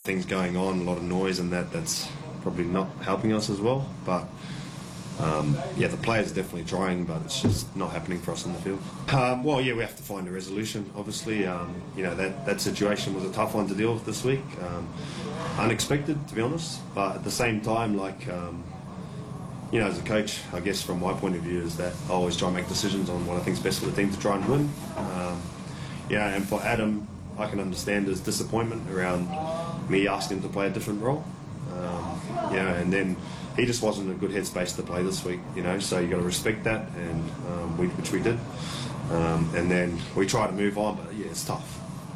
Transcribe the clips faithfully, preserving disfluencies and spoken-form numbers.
things going on, a lot of noise, and that that's probably not helping us as well. But um, yeah, the players are definitely trying, but it's just not happening for us on the field. Um, well, yeah, we have to find a resolution. Obviously, um, you know that that situation was a tough one to deal with this week, um, unexpected to be honest. But at the same time, like. Um, You know, as a coach, I guess from my point of view is that I always try and make decisions on what I think is best for the team to try and win. Um, yeah, and for Adam, I can understand his disappointment around me asking him to play a different role. Um, you know, and then he just wasn't in a good headspace to play this week. You know, so you got to respect that, and um, we, which we did. Um, and then we try to move on, but yeah, it's tough.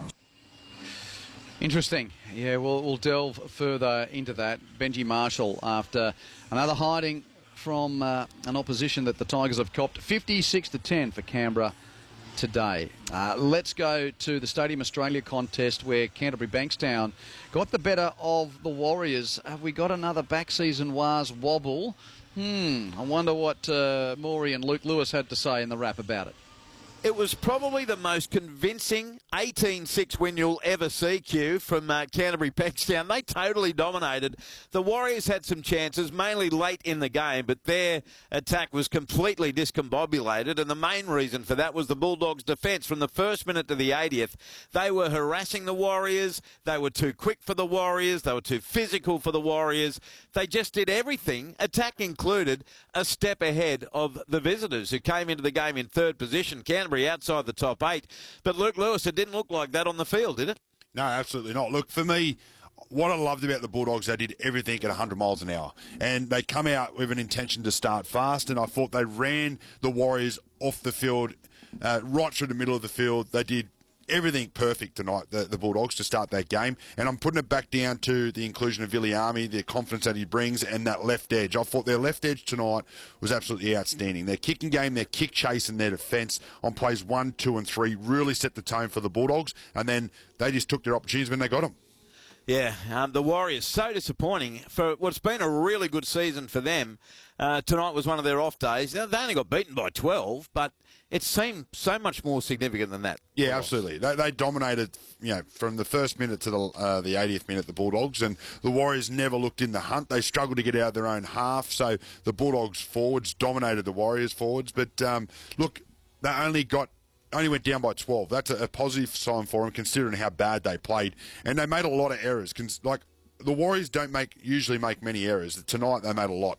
Interesting. Yeah, we'll, we'll delve further into that. Benji Marshall, after another hiding from uh, an opposition that the Tigers have copped, fifty-six to ten for Canberra today. Uh, let's go to the Stadium Australia contest where Canterbury Bankstown got the better of the Warriors. Have we got another back season Wars wobble? Hmm, I wonder what uh, Maury and Luke Lewis had to say in the wrap about it. It was probably the most convincing eighteen six win you'll ever see, Q, from uh, Canterbury Bankstown. They totally dominated. The Warriors had some chances, mainly late in the game, but their attack was completely discombobulated, and the main reason for that was the Bulldogs' defence. From the first minute to the eightieth, they were harassing the Warriors. They were too quick for the Warriors. They were too physical for the Warriors. They just did everything, attack included, a step ahead of the visitors, who came into the game in third position. Canterbury outside the top eight. But Luke Lewis, it didn't look like that on the field, did it? No, absolutely not. Look, for me, what I loved about the Bulldogs, they did everything at one hundred miles an hour. And they come out with an intention to start fast, and I thought they ran the Warriors off the field, uh, right through the middle of the field. They did everything perfect tonight, the, the Bulldogs, to start that game. And I'm putting it back down to the inclusion of Viliami, the confidence that he brings, and that left edge. I thought their left edge tonight was absolutely outstanding. Their kicking game, their kick chase, and their defence on plays one, two, and three really set the tone for the Bulldogs. And then they just took their opportunities when they got them. Yeah, um, the Warriors, so disappointing. For what's been a really good season for them, uh, tonight was one of their off days. They only got beaten by twelve, but it seemed so much more significant than that. Yeah, absolutely. They, they dominated, you know, from the first minute to the uh, the eightieth minute, the Bulldogs, and the Warriors never looked in the hunt. They struggled to get out of their own half, so the Bulldogs forwards dominated the Warriors forwards. But um, look, they only got only went down by twelve. That's a, a positive sign for them, considering how bad they played, and they made a lot of errors. Like the Warriors don't make usually make many errors. Tonight they made a lot.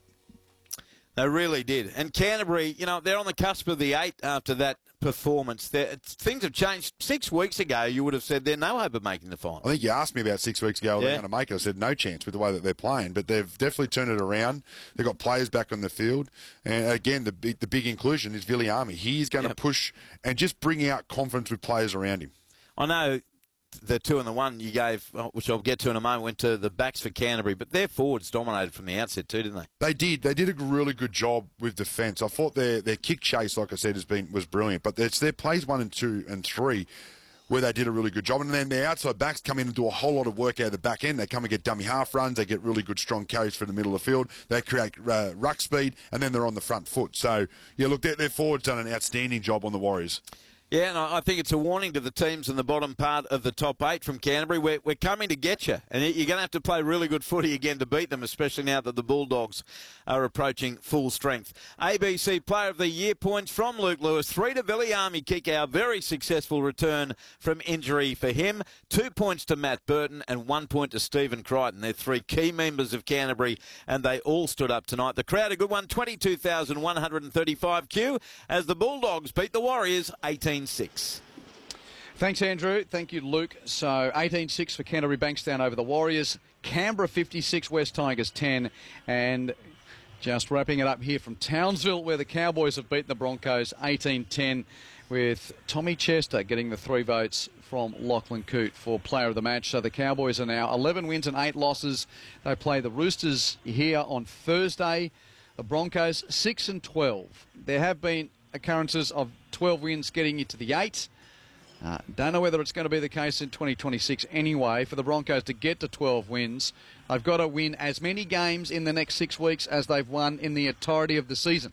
They really did. And Canterbury, you know, they're on the cusp of the eight after that performance. They're, things have changed. Six weeks ago, you would have said they're no hope of making the final. I think you asked me about six weeks ago, are yeah. they going to make it? I said no chance with the way that they're playing, but they've definitely turned it around. They've got players back on the field. And again, the big, the big inclusion is Viliami. He's going yep. to push and just bring out confidence with players around him. I know the two and the one you gave, which I'll get to in a moment, went to the backs for Canterbury, but their forwards dominated from the outset too, didn't they? They did. They did a really good job with defence. I thought their their kick chase, like I said, has been was brilliant, but it's their plays one and two and three where they did a really good job. And then their outside backs come in and do a whole lot of work out of the back end. They come and get dummy half runs. They get really good strong carries for the middle of the field. They create uh, ruck speed, and then they're on the front foot. So, yeah, look, their, their forwards done an outstanding job on the Warriors. Yeah, and I think it's a warning to the teams in the bottom part of the top eight from Canterbury. We're, we're coming to get you, and you're going to have to play really good footy again to beat them, especially now that the Bulldogs are approaching full strength. A B C Player of the Year points from Luke Lewis. Three to Viliami Kikau. Very successful return from injury for him. Two points to Matt Burton and one point to Stephen Crichton. They're three key members of Canterbury, and they all stood up tonight. The crowd, a good one, twenty-two thousand one hundred thirty-five Q, as the Bulldogs beat the Warriors eighteen six. Thanks, Andrew. Thank you, Luke. So eighteen six for Canterbury Bankstown over the Warriors. Canberra fifty-six, West Tigers ten. And just wrapping it up here from Townsville, where the Cowboys have beaten the Broncos eighteen ten, with Tommy Chester getting the three votes from Lachlan Coote for player of the match. So the Cowboys are now eleven wins and eight losses. They play the Roosters here on Thursday. The Broncos six and twelve. There have been occurrences of twelve wins getting you to the eight. Uh, don't know whether it's going to be the case in twenty twenty-six anyway. For the Broncos to get to twelve wins, they've got to win as many games in the next six weeks as they've won in the entirety of the season.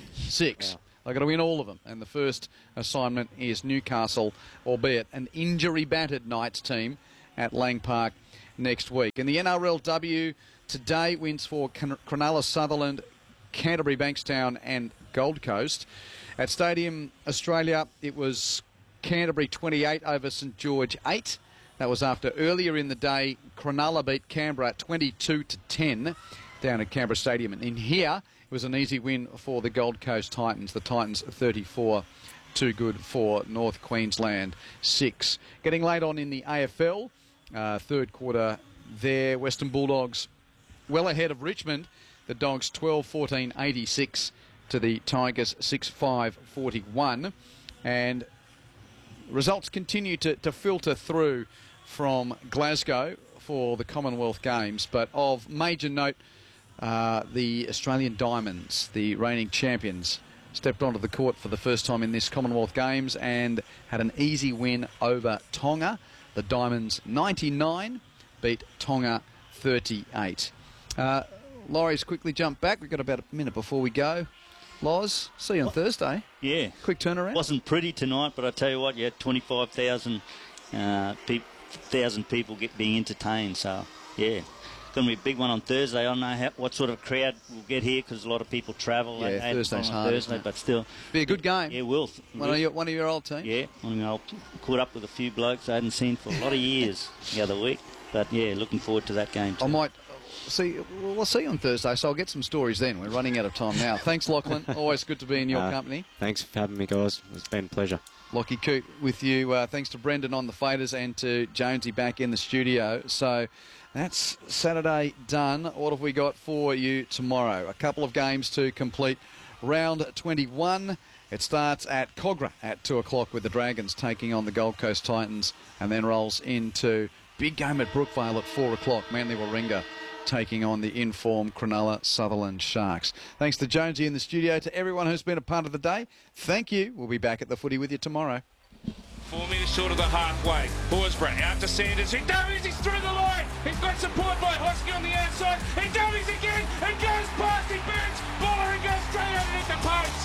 Six. Wow. They've got to win all of them. And the first assignment is Newcastle, albeit an injury-battered Knights team at Lang Park next week. In the N R L W today, wins for Cronulla, Sutherland, Canterbury, Bankstown and Gold Coast. At Stadium Australia, it was Canterbury twenty-eight over St George eight. That was after earlier in the day, Cronulla beat Canberra twenty-two to ten down at Canberra Stadium. And in here, it was an easy win for the Gold Coast Titans. The Titans thirty-four, too good for North Queensland six. Getting late on in the A F L, uh, third quarter there, Western Bulldogs well ahead of Richmond. The Dogs twelve fourteen eighty-six to the Tigers six five forty-one. And results continue to, to filter through from Glasgow for the Commonwealth Games. But of major note, uh, the Australian Diamonds, the reigning champions, stepped onto the court for the first time in this Commonwealth Games and had an easy win over Tonga. The Diamonds ninety-nine beat Tonga thirty-eight. Uh, Laurie's quickly jumped back. We've got about a minute before we go. Loz, see you on Thursday. Yeah. Quick turnaround. Wasn't pretty tonight, but I tell you what, you had twenty-five thousand uh, pe- thousand people get being entertained. So, yeah, going to be a big one on Thursday. I don't know how, what sort of crowd we'll get here because a lot of people travel. Yeah, at, Thursday's on hard, Thursday, isn't it? but still. Be a good game. Yeah, will. One of your, one of your old teams. Yeah, I mean, I caught up with a few blokes I hadn't seen for a lot of years the other week. But, yeah, looking forward to that game too. I might... See, we'll see you on Thursday, so I'll get some stories then. We're running out of time now. Thanks, Lachlan. Always good to be in your uh, company. Thanks for having me, guys. It's been a pleasure. Lockie Coote with you. Uh, thanks to Brendan on the faders and to Jonesy back in the studio. So that's Saturday done. What have we got for you tomorrow? A couple of games to complete round twenty-one. It starts at Cogra at two o'clock with the Dragons taking on the Gold Coast Titans and then rolls into big game at Brookvale at four o'clock. Manly Warringah taking on the informed Cronulla Sutherland Sharks. Thanks to Jonesy in the studio. To everyone who's been a part of the day, thank you. We'll be back at the footy with you tomorrow. Four metres short of the halfway. Horsburgh out to Sanders. He dummies. He's through the line. He's got support by Hosky on the outside. He dummies again and goes past. He burns. Baller and goes straight underneath the post.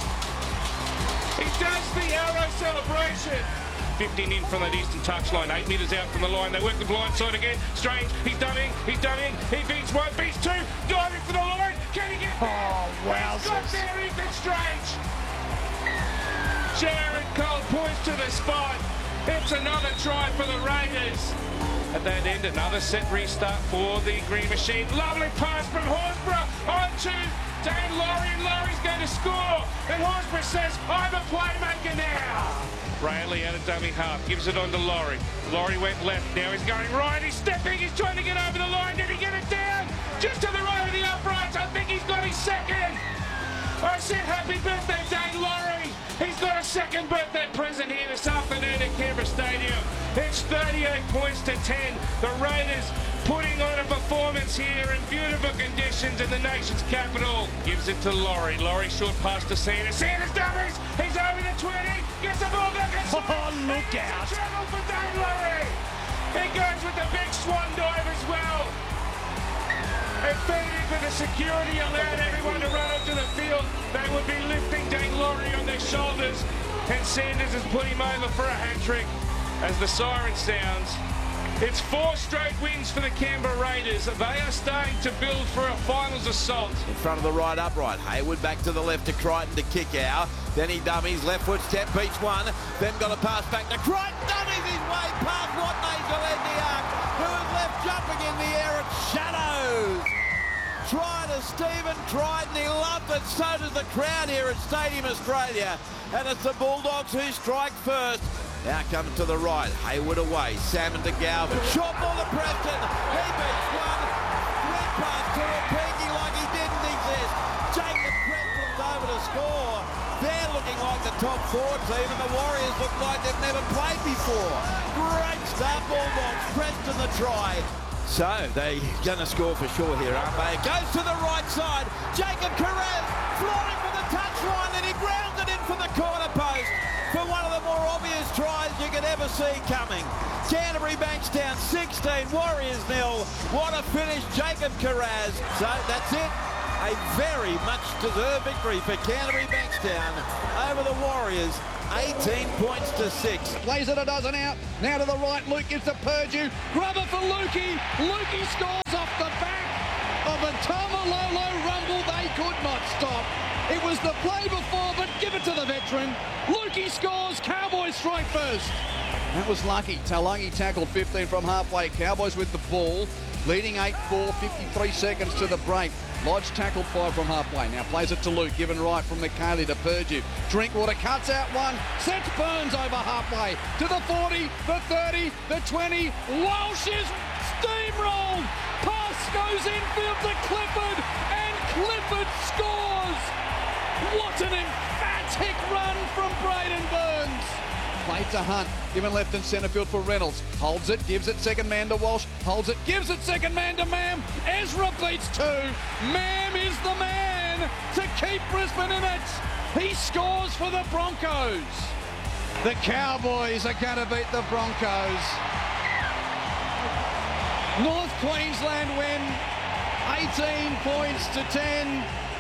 He does the arrow celebration. fifteen in from that eastern touchline, eight metres out from the line. They work the blind side again. Strange, he's dumming, he's dumming. He beats one, beats two, diving for the line. Can he get there? Oh, wow. He's got there, Ethan Strange. Jared Cole points to the spot. It's another try for the Raiders. At that end, another set restart for the Green Machine. Lovely pass from Horsburgh on to Dane Laurie, and Laurie's going to score. And Horsburgh says, I'm a playmaker now. Brayley out of dummy half, gives it on to Laurie. Laurie went left, now he's going right, he's stepping, he's trying to get over the line. Did he get it down? Just to the right of the uprights, I think he's got his second. I said happy birthday, Dane Laurie. He's got a second birthday present here this afternoon at Canberra Stadium. It's thirty-eight points to ten. The Raiders putting on a performance here in beautiful conditions in the nation's capital. Gives it to Laurie. Laurie short pass to Sanders. Sanders dummies. He's over the twenty. Gets the ball back inside. Oh, look out. Trouble for Dane Laurie. He goes with the big swan dive as well. And feeding for the security allowed everyone to run onto the field. They would be lifting Dane Laurie on their shoulders. And Sanders has put him over for a hat-trick as the siren sounds. It's four straight wins for the Canberra Raiders. They are starting to build for a finals assault. In front of the right upright. Hayward back to the left to Crichton to kick out. Then he dummies. Left foot step, beats one. Then got a pass back to Crichton. Dummies his way past Watney Gillespie, who is left jumping in the air at shadows. Try to Stephen Crichton. He loved it. So does the crowd here at Stadium Australia. And it's the Bulldogs who strike first. Now coming to the right, Hayward away, Salmon to Galvin, short ball to Preston, he beats one, red pass to a Pinky like he didn't exist. Jacob Preston's over to score. They're looking like the top four team, and the Warriors look like they've never played before. Great start, Bulldogs, Preston the try. So they're going to score for sure here, aren't they? It goes to the right side, Jacob Carrez flying for the touchline, and he grounds it in for the corner post. For one of the more obvious tries you could ever see coming. Canterbury Bankstown sixteen, Warriors nil. What a finish, Jacob Carraz. So that's it. A very much deserved victory for Canterbury Bankstown over the Warriors. eighteen points to six. Plays it a dozen out. Now to the right. Luke gives to Purdue. Grubber for Lukey. Lukey scores off the back of a Tamalolo rumble they could not stop. It was the play before, but give it to the veteran. Lukey scores. Cowboys strike first. That was lucky. Talangi tackled fifteen from halfway. Cowboys with the ball. Leading eight four, fifty-three seconds to the break. Lodge tackled five from halfway. Now plays it to Luke, given right from McKaylee to Purdue. Drinkwater cuts out one, sets Burns over halfway. To the forty, the thirty, the twenty. Walsh is steamrolled. Pass goes infield to Clifford, and Clifford scores. What an emphatic run from Braden Burns. Play to Hunt, given left and centre field for Reynolds. Holds it, gives it second man to Walsh. Holds it, gives it second man to Mam. Ezra beats two. Mam is the man to keep Brisbane in it. He scores for the Broncos. The Cowboys are going to beat the Broncos. North Queensland win eighteen points to ten.